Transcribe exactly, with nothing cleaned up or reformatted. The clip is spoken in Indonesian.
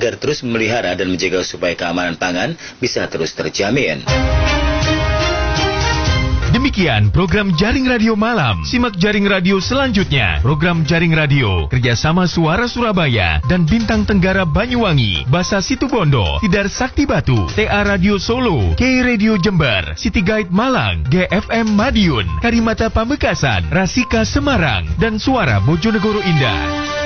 agar terus memelihara dan menjaga supaya keamanan pangan bisa terus terjamin. Demikian program Jaring Radio Malam. Simak Jaring Radio selanjutnya. Program Jaring Radio kerjasama Suara Surabaya dan Bintang Tenggara Banyuwangi, Basa Situbondo, Tidar Sakti Batu, T A Radio Solo, K Radio Jember, City Guide Malang, G F M Madiun, Karimata Pamekasan, Rasika Semarang, dan Suara Bojonegoro Indah.